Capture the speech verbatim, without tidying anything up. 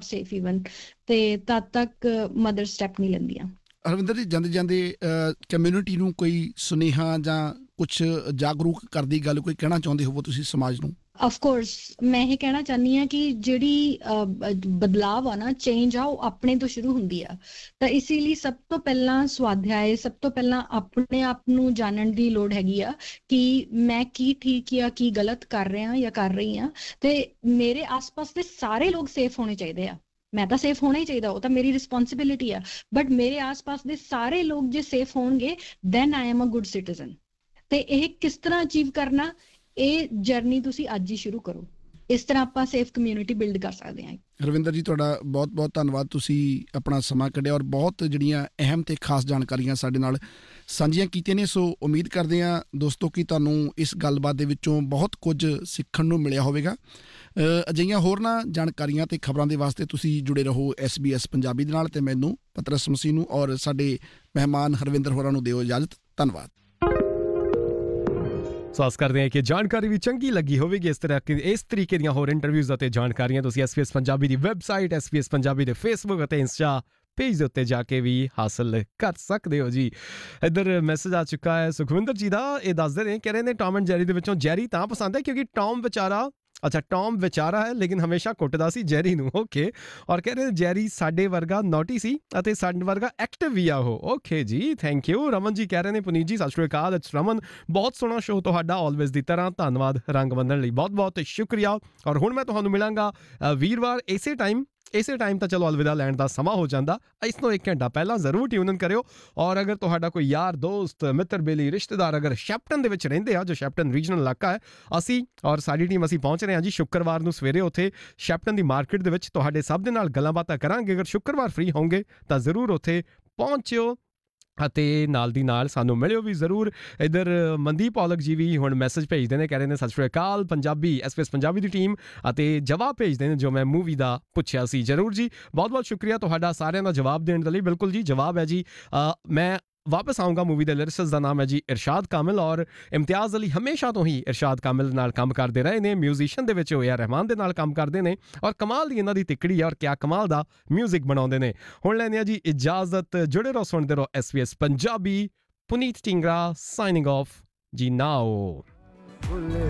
Safe even, ਤੇ ਤਦ ਤੱਕ ਮਦਰ ਸਟੈਪ ਨਹੀਂ ਲੈਂਦੀਆਂ। ਹਰਵਿੰਦਰ ਜੀ, ਜਾਂਦੇ ਜਾਂਦੇ ਕਮਿਊਨਿਟੀ ਨੂੰ ਕੋਈ ਸੁਨੇਹਾ ਜਾਂ ਕੁਛ ਜਾਗਰੂਕ ਕਰਦੀ ਗੱਲ ਕੋਈ ਕਹਿਣਾ ਚਾਹੁੰਦੇ ਹੋਵੋ ਤੁਸੀਂ ਸਮਾਜ ਨੂੰ? ਆਫ ਕੋਰਸ ਮੈਂ ਇਹ ਕਹਿਣਾ ਚਾਹੁੰਦੀ ਹਾਂ ਕਿ ਜਿਹੜੀ ਬਦਲਾਵ ਆ ਨਾ, ਚੇਂਜ ਆ, ਉਹ ਆਪਣੇ ਤੋਂ ਸ਼ੁਰੂ ਹੁੰਦੀ ਆ। ਤਾਂ ਇਸੇ ਲਈ ਸਭ ਤੋਂ ਪਹਿਲਾਂ ਸਵਾਧਿਆਏ, ਸਭ ਤੋਂ ਪਹਿਲਾਂ ਆਪਣੇ ਆਪ ਨੂੰ ਜਾਣਨ ਦੀ ਲੋੜ ਹੈਗੀ ਆ ਕਿ ਮੈਂ ਕੀ ਠੀਕ ਜਾਂ ਕੀ ਗਲਤ ਕਰ ਰਿਹਾ ਜਾਂ ਕਰ ਰਹੀ ਹਾਂ। ਤੇ ਮੇਰੇ ਆਸ-ਪਾਸ ਦੇ ਸਾਰੇ ਲੋਕ ਸੇਫ ਹੋਣੇ ਚਾਹੀਦੇ ਆ। ਮੈਂ ਤਾਂ ਸੇਫ ਹੋਣਾ ਹੀ ਚਾਹੀਦਾ, ਉਹ ਤਾਂ ਮੇਰੀ ਰਿਸਪੋਂਸਿਬਿਲਿਟੀ ਆ, ਬਟ ਮੇਰੇ ਆਸ-ਪਾਸ ਦੇ ਸਾਰੇ ਲੋਕ ਜੇ ਸੇਫ ਹੋਣਗੇ then I am a good citizen. ਤੇ ਇਹ ਕਿਸ ਤਰ੍ਹਾਂ ਅਚੀਵ ਕਰਨਾ, ਇਹ ਜਰਨੀ ਤੁਸੀਂ ਅੱਜ ਹੀ ਸ਼ੁਰੂ ਕਰੋ। ਇਸ ਤਰ੍ਹਾਂ ਆਪਾਂ ਸੇਫ ਕਮਿਊਨਿਟੀ ਬਿਲਡ ਕਰ ਸਕਦੇ ਹਾਂ। ਹਰਵਿੰਦਰ ਜੀ, ਤੁਹਾਡਾ ਬਹੁਤ ਬਹੁਤ ਧੰਨਵਾਦ, ਤੁਸੀਂ ਆਪਣਾ ਸਮਾਂ ਕੱਢਿਆ ਔਰ ਬਹੁਤ ਜਿਹੜੀਆਂ ਅਹਿਮ ਤੇ ਖਾਸ ਜਾਣਕਾਰੀਆਂ ਸਾਡੇ ਨਾਲ ਸਾਂਝੀਆਂ ਕੀਤੀਆਂ ਨੇ। ਸੋ ਉਮੀਦ ਕਰਦੇ ਹਾਂ ਦੋਸਤੋ ਕਿ ਤੁਹਾਨੂੰ ਇਸ ਗੱਲਬਾਤ ਦੇ ਵਿੱਚੋਂ ਬਹੁਤ ਕੁਝ ਸਿੱਖਣ ਨੂੰ ਮਿਲਿਆ ਹੋਵੇਗਾ। ਅਜਿਹੀਆਂ ਹੋਰਨਾਂ ਜਾਣਕਾਰੀਆਂ ਤੇ ਖਬਰਾਂ ਦੇ ਵਾਸਤੇ ਤੁਸੀਂ ਜੁੜੇ ਰਹੋ ਐਸ ਬੀ ਐਸ ਪੰਜਾਬੀ ਦੇ ਨਾਲ। ਤੇ ਮੈਨੂੰ ਪਤਰਸ ਮਸੀਹ ਨੂੰ ਔਰ ਸਾਡੇ ਮਹਿਮਾਨ ਹਰਵਿੰਦਰ ਹੋਰਾਂ ਨੂੰ ਦਿਓ ਇਜਾਜ਼ਤ। ਧੰਨਵਾਦ। ਸੋ ਆਸ ਕਰਦੇ ਹਾਂ ਕਿ ਜਾਣਕਾਰੀ ਵੀ ਚੰਗੀ ਲੱਗੀ ਹੋਵੇਗੀ। ਇਸ ਤਰ੍ਹਾਂ ਇਸ ਤਰੀਕੇ ਦੀਆਂ ਹੋਰ ਇੰਟਰਵਿਊਜ਼ ਅਤੇ ਜਾਣਕਾਰੀਆਂ ਤੁਸੀਂ ਐਸ ਬੀ ਐਸ ਪੰਜਾਬੀ ਦੀ website, S B S Punjabi ਦੇ ਫੇਸਬੁੱਕ ਅਤੇ ਇੰਸਟਾ ਪੇਜ ਦੇ ਉੱਤੇ ਜਾ ਕੇ ਵੀ ਹਾਸਲ ਕਰ ਸਕਦੇ ਹੋ ਜੀ। ਇੱਧਰ ਮੈਸੇਜ ਆ ਚੁੱਕਾ ਹੈ ਸੁਖਵਿੰਦਰ ਜੀ ਦਾ। ਇਹ ਦੱਸਦੇ ਨੇ, ਕਹਿ ਰਹੇ ਨੇ ਟੌਮ ਐਂਡ ਜੈਰੀ ਦੇ ਵਿੱਚੋਂ ਜੈਰੀ ਤਾਂ ਪਸੰਦ ਹੈ ਕਿਉਂਕਿ ਟੌਮ ਵਿਚਾਰਾ ਅੱਛਾ ਟੌਮ ਵਿਚਾਰਾ ਹੈ ਲੇਕਿਨ ਹਮੇਸ਼ਾ ਕੁੱਟਦਾ ਸੀ ਜੈਰੀ ਨੂੰ। ਓਕੇ, ਔਰ ਕਹਿ ਰਹੇ ਜੈਰੀ ਸਾਡੇ ਵਰਗਾ ਨੋਟੀ ਸੀ ਅਤੇ ਸਾਡੇ ਵਰਗਾ ਐਕਟਿਵ ਵੀ ਆ ਉਹ। ਓਕੇ ਜੀ, ਥੈਂਕ ਯੂ। ਰਮਨ ਜੀ ਕਹਿ ਰਹੇ ਨੇ, ਪੁਨੀਤ ਜੀ ਸਤਿ ਸ਼੍ਰੀ ਅਕਾਲ। ਇਟਸ ਰਮਨ, ਬਹੁਤ ਸੋਹਣਾ ਸ਼ੋਅ ਤੁਹਾਡਾ ਆਲਵੇਜ਼ ਦੀ ਤਰ੍ਹਾਂ। ਧੰਨਵਾਦ ਰੰਗ ਬੰਨ੍ਹਣ ਲਈ, ਬਹੁਤ ਬਹੁਤ ਸ਼ੁਕਰੀਆ। ਔਰ ਹੁਣ ਮੈਂ ਤੁਹਾਨੂੰ ਮਿਲਾਂਗਾ ਵੀਰਵਾਰ ਇਸੇ ਟਾਈਮ ਇਸੇ ਟਾਈਮ ਤਾਂ ਚਲੋ ਅਲਵਿਦਾ ਲੈਣ ਦਾ ਸਮਾਂ ਹੋ ਜਾਂਦਾ, ਇਸ ਤੋਂ ਇੱਕ ਘੰਟਾ ਪਹਿਲਾਂ ਜ਼ਰੂਰ ਟਿਊਨ ਇਨ ਕਰਿਓ। ਔਰ ਅਗਰ ਤੁਹਾਡਾ ਕੋਈ ਯਾਰ ਦੋਸਤ, ਮਿੱਤਰ ਬੇਲੀ, ਰਿਸ਼ਤੇਦਾਰ ਅਗਰ ਸ਼ੈਪਟਨ ਦੇ ਵਿੱਚ ਰਹਿੰਦੇ ਆ, ਜੋ ਸ਼ੈਪਟਨ ਰੀਜਨਲ ਇਲਾਕਾ ਹੈ, ਅਸੀਂ ਔਰ ਸਾਡੀ ਟੀਮ ਅਸੀਂ ਪਹੁੰਚ ਰਹੇ ਹਾਂ ਜੀ ਸ਼ੁੱਕਰਵਾਰ ਨੂੰ ਸਵੇਰੇ ਉੱਥੇ ਸ਼ੈਪਟਨ ਦੀ ਮਾਰਕੀਟ ਦੇ ਵਿੱਚ। ਤੁਹਾਡੇ ਸਭ ਦੇ ਨਾਲ ਗੱਲਾਂ ਬਾਤਾਂ ਕਰਾਂਗੇ। ਅਗਰ ਸ਼ੁੱਕਰਵਾਰ ਫ੍ਰੀ ਹੋਣਗੇ ਤਾਂ ਜ਼ਰੂਰ ਉੱਥੇ ਪਹੁੰਚਿਓ ਅਤੇ ਨਾਲ ਦੀ ਨਾਲ ਸਾਨੂੰ ਮਿਲਿਓ ਵੀ ਜ਼ਰੂਰ। ਇੱਧਰ ਮਨਦੀਪ ਔਲਖ ਜੀ ਵੀ ਹੁਣ ਮੈਸੇਜ ਭੇਜਦੇ ਨੇ, ਕਹਿ ਰਹੇ ਨੇ ਸਤਿ ਸ਼੍ਰੀ ਅਕਾਲ Punjabi, S B S Punjabi ਦੀ ਟੀਮ, ਅਤੇ ਜਵਾਬ ਭੇਜਦੇ ਨੇ ਜੋ ਮੈਂ ਮੂਵੀ ਦਾ ਪੁੱਛਿਆ ਸੀ। ਜ਼ਰੂਰ ਜੀ, ਬਹੁਤ ਬਹੁਤ ਸ਼ੁਕਰੀਆ ਤੁਹਾਡਾ ਸਾਰਿਆਂ ਦਾ ਜਵਾਬ ਦੇਣ ਦੇ ਲਈ। ਬਿਲਕੁਲ ਜੀ, ਜਵਾਬ ਹੈ ਜੀ। ਮੈਂ ਵਾਪਸ ਆਊਂਗਾ। ਮੂਵੀ ਦੇ ਲਿਰਿਸਿਸਟ ਦਾ ਨਾਮ ਹੈ ਜੀ ਇਰਸ਼ਾਦ ਕਾਮਿਲ, ਔਰ ਇਮਤਿਆਜ਼ ਅਲੀ ਹਮੇਸ਼ਾ ਤੋਂ ਹੀ ਇਰਸ਼ਾਦ ਕਾਮਿਲ ਨਾਲ ਕੰਮ ਕਰਦੇ ਰਹੇ ਨੇ। ਮਿਊਜ਼ੀਸ਼ੀਅਨ ਦੇ ਵਿੱਚ ਉਹ ਏ ਆਰ ਰਹਿਮਾਨ ਦੇ ਨਾਲ ਕੰਮ ਕਰਦੇ ਨੇ ਔਰ ਕਮਾਲ ਦੀ ਇਹਨਾਂ ਦੀ ਤਿੱਕੜੀ ਹੈ ਔਰ ਕਿਆ ਕਮਾਲ ਦਾ ਮਿਊਜ਼ਿਕ ਬਣਾਉਂਦੇ ਨੇ। ਹੁਣ ਲੈਂਦੇ ਆ ਜੀ ਇਜਾਜ਼ਤ। ਜੁੜੇ ਰਹੋ, ਸੁਣਦੇ ਰਹੋ S B S Punjabi. Puneet Dhingra signing of ਜੀ ਨਾਓ।